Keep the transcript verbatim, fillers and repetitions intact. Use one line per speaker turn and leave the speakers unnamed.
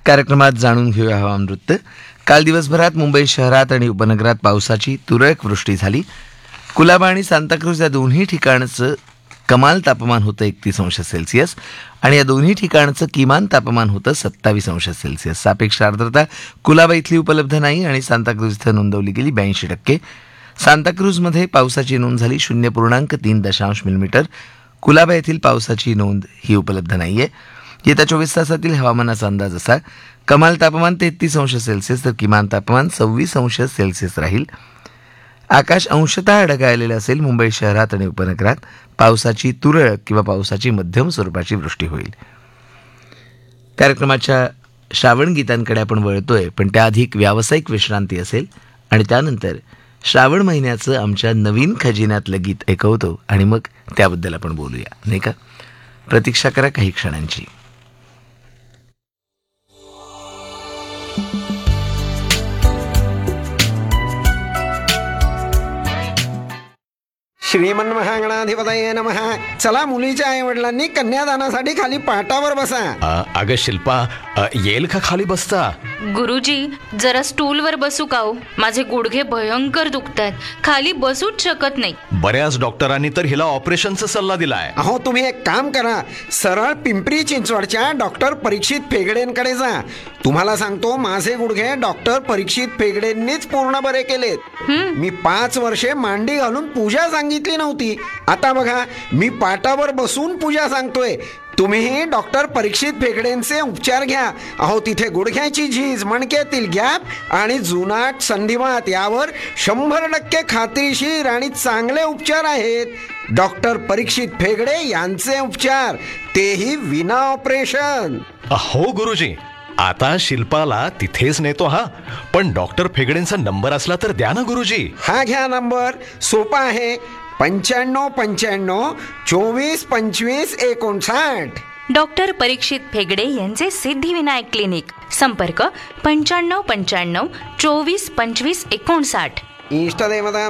कार्यक्रमात जाणून घेऊया हवामान वृत्त. काल दिवसभरात मुंबई शहरात आणि उपनगरात पावसाची तुरळक वृष्टी झाली. कुलाबा आणि सांताक्रूज या दोन्ही ठिकाणचं कमाल तापमान होतं एकतीस अंश सेल्सिअस आणि या दोन्ही ठिकाणचं किमान तापमान होतं सत्तावीस अंश सेल्सिअस. सापेक्ष आर्द्रता कुलाबा इथली उपलब्ध नाही आणि सांताक्रूज इथं नोंदवली गेली ब्याऐंशी टक्के. सांताक्रूजमध्ये पावसाची नोंद झाली शून्य पूर्णांक तीन दशांश मिलीमीटर. कुलाबा येथील पावसाची नोंद ही उपलब्ध नाहीये. येत्या चोवीस तासातील हवामानाचा अंदाज असा: कमाल तापमान तेहतीस अंश सेल्सिअस तर किमान तापमान सव्वीस अंश सेल्सिअस राहील. आकाश अंशतः ढगाळलेलं असेल. मुंबई शहरात आणि उपनगरात पावसाची तुरळक किंवा पावसाची मध्यम स्वरूपाची वृष्टी होईल. कार्यक्रमाच्या श्रावण गीतांकडे आपण वळतोय, पण त्याआधी एक व्यावसायिक विश्रांती असेल आणि त्यानंतर श्रावण महिन्याचं आमच्या नवीन खजिन्यातलं गीत ऐकवतो आणि मग त्याबद्दल आपण बोलूया, नाही का? प्रतीक्षा करा काही क्षणांची.
श्रीमन महागणाधिपतये नमः. चला, मुलीच्या आई वडिलांनी कन्यादानासाठी खाली पाटावर बसा.
अ, अगं शिल्पा, अ, येईल का खाली बसता?
गुरुजी, जरा स्टूलवर बसू का हो? माझे गुडघे भयंकर दुखतात, खाली बसूच शकत नाही.
बऱ्याच डॉक्टरांनी तर हिला ऑपरेशनचा सल्ला दिलाय.
अहो, तुम्ही एक काम करा, सरळ पिंपरी चिंचवडच्या डॉक्टर परीक्षित फेगडेंकडे जा. तुम्हाला सांगतो, माझे गुडघे डॉक्टर परीक्षित फेगडेंनीच पूर्ण बरे केलेत. मी पाच वर्षे मांडी घालून पूजा सांगितली नव्हती. आता बघा, मी पाटावर बसून पूजा सांगतोय. तुम्हीही डॉक्टर परीक्षित फेगडेंचे उपचार घ्या. अहो, तिथे गुडघ्याची झीज, मणक्यातील गॅप आणि जुनाट संधिवात यावर शंभर टक्के खात्रीशीर आणि चांगले उपचार आहेत. डॉक्टर परीक्षित फेगडे यांचे उपचार, तेही विना ऑपरेशन.
हो गुरुजी, आता शिल्पाला तिथेच नेतो. हा, पण डॉक्टर फेगडेंचा नंबर असला तर द्या ना गुरुजी.
हा घ्या नंबर, सोपा आहे. पंच्याण्णव पंच्याण्णव चोवीस पंचवीस एकोणसाठ.
डॉक्टर परीक्षित फेगडे यांचे सिद्धिविनायक क्लिनिक. संपर्क पंच्याण्णव पंच्याण्णव चोवीस पंचवीस एकोणसाठ.
इष्टदेवता